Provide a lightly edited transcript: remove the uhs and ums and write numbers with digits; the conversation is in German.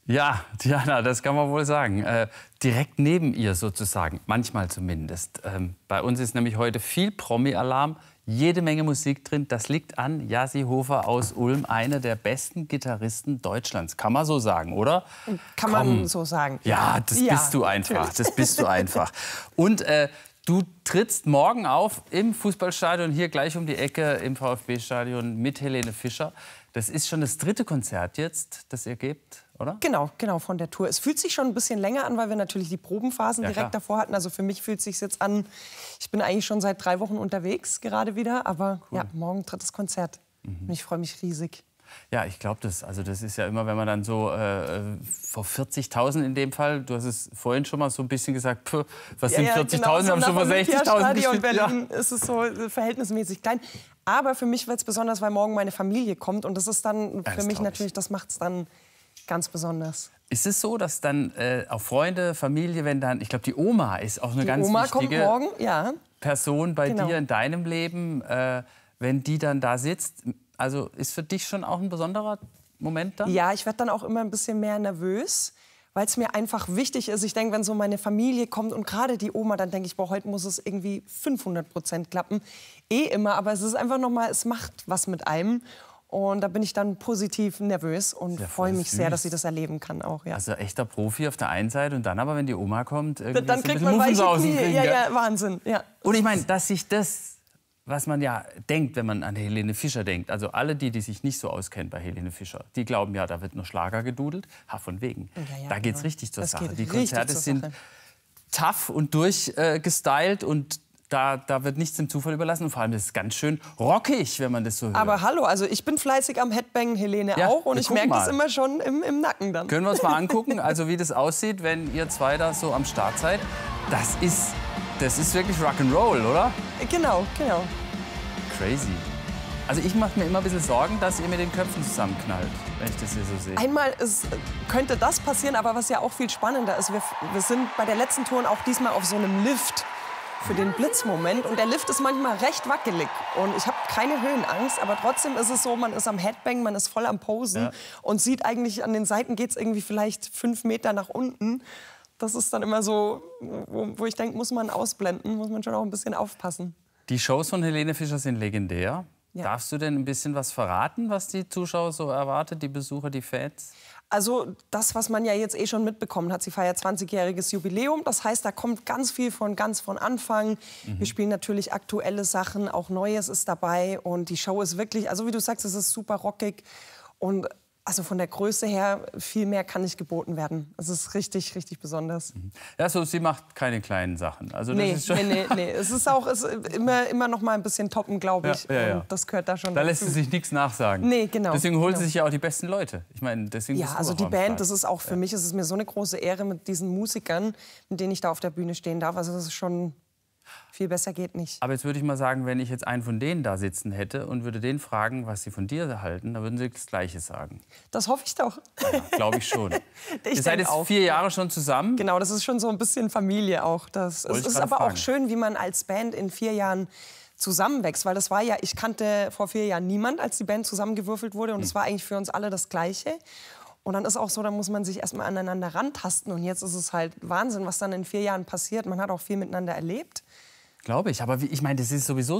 Ja, Diana, das kann man wohl sagen. Direkt neben ihr sozusagen, manchmal zumindest. Bei uns ist nämlich heute viel Promi-Alarm, jede Menge Musik drin. Das liegt an Jassi Hofer aus Ulm, einer der besten Gitarristen Deutschlands. Kann man so sagen, oder? Kann man so sagen. Ja, das bist du einfach. Natürlich. Das bist du einfach. Und du trittst morgen auf im Fußballstadion, hier gleich um die Ecke im VfB-Stadion mit Helene Fischer. Das ist schon das 3. Konzert jetzt, das ihr gebt, oder? Genau, von der Tour. Es fühlt sich schon ein bisschen länger an, weil wir natürlich die Probenphasen direkt klar. davor hatten. Also für mich fühlt es sich jetzt an, ich bin eigentlich schon seit 3 Wochen unterwegs, gerade wieder. Aber ja, morgen 3. Konzert. Und ich freue mich riesig. Ja, ich glaube das. Also das ist ja immer, wenn man dann so vor 40.000 in dem Fall, du hast es vorhin schon mal so ein bisschen gesagt, pff, was sind 40.000, genau, wir haben schon vor 60.000 gespielt. In Berlin ist es so verhältnismäßig klein. Aber für mich wird es besonders, weil morgen meine Familie kommt. Und das ist dann für mich natürlich, das macht es dann ganz besonders. Ist es so, dass dann auch Freunde, Familie, wenn dann, ich glaube, die Oma ist auch eine ganz Oma wichtige kommt morgen, ja. Person bei dir in deinem Leben, wenn die dann da sitzt, also ist für dich schon auch ein besonderer Moment dann? Ja, ich werde dann auch immer ein bisschen mehr nervös, weil es mir einfach wichtig ist. Ich denke, wenn so meine Familie kommt und gerade die Oma, dann denke ich, boah, heute muss es irgendwie 500% klappen. Immer, aber es ist einfach noch mal, es macht was mit einem. Und da bin ich dann positiv nervös und freue mich sehr, dass sie das erleben kann auch. Ja. Also echter Profi auf der einen Seite und dann aber, wenn die Oma kommt, irgendwie dann so kriegt ein man bisschen weiche Muffensausen Knie. kriegen, Ja, Wahnsinn. Ja. Und ich meine, dass sich das, was man ja denkt, wenn man an Helene Fischer denkt, also alle die sich nicht so auskennen bei Helene Fischer, die glauben ja, da wird nur Schlager gedudelt. Ha, von wegen. Ja, da geht's genau. richtig zur Das Sache. geht Die richtig Konzerte zur sind Sache. tough und durchgestylt und da wird nichts dem Zufall überlassen. Und vor allem ist es ganz schön rockig, wenn man das so hört. Aber hallo, also ich bin fleißig am Headbang, Helene Ja, auch. Und wir ich merke gucken das mal. immer schon im Nacken dann. Können wir uns mal angucken, also wie das aussieht, wenn ihr zwei da so am Start seid. Das ist wirklich Rock'n'Roll, oder? Genau. Crazy. Also ich mache mir immer ein bisschen Sorgen, dass ihr mit den Köpfen zusammenknallt, wenn ich das hier so sehe. Einmal könnte das passieren, aber was ja auch viel spannender ist, wir sind bei der letzten Tour auch diesmal auf so einem Lift für den Blitzmoment. Und der Lift ist manchmal recht wackelig. Und ich habe keine Höhenangst, aber trotzdem ist es so, man ist am Headbang, man ist voll am Posen und sieht eigentlich, an den Seiten geht es irgendwie vielleicht 5 Meter nach unten. Das ist dann immer so, wo ich denke, muss man ausblenden, muss man schon auch ein bisschen aufpassen. Die Shows von Helene Fischer sind legendär. Ja. Darfst du denn ein bisschen was verraten, was die Zuschauer so erwartet, die Besucher, die Fans? Also das, was man ja jetzt schon mitbekommen hat, sie feiert 20-jähriges Jubiläum. Das heißt, da kommt ganz viel von Anfang. Wir spielen natürlich aktuelle Sachen, auch Neues ist dabei. Und die Show ist wirklich, also wie du sagst, es ist super rockig. Und also von der Größe her, viel mehr kann nicht geboten werden. Es ist richtig, richtig besonders. Ja, so, sie macht keine kleinen Sachen. Also das ist schon Nee. Es ist auch immer noch mal ein bisschen toppen, glaube ich. Ja. Und das gehört da schon Da dazu. lässt sie sich nichts nachsagen. Nee, genau. Deswegen holt sie genau. sich ja auch die besten Leute. Ich meine, deswegen bist Ja, du also auch die am Band, Start. das ist auch für mich, es ist mir so eine große Ehre mit diesen Musikern, mit denen ich da auf der Bühne stehen darf. Also das ist schon, viel besser geht nicht. Aber jetzt würde ich mal sagen, wenn ich jetzt einen von denen da sitzen hätte und würde den fragen, was sie von dir halten, dann würden sie das Gleiche sagen. Das hoffe ich doch. Ja, glaube ich schon. Ich Ihr seid denk jetzt auch. 4 Jahre schon zusammen. Genau, das ist schon so ein bisschen Familie auch. Es Wollte ich ist gerade aber fragen. auch schön, wie man als Band in 4 Jahren zusammenwächst. Weil das war ja, ich kannte vor 4 Jahren niemand, als die Band zusammengewürfelt wurde. Und es war eigentlich für uns alle das Gleiche. Und dann ist auch so, da muss man sich erstmal aneinander rantasten. Und jetzt ist es halt Wahnsinn, was dann in 4 Jahren passiert. Man hat auch viel miteinander erlebt. Glaube ich. Aber ich meine, das ist sowieso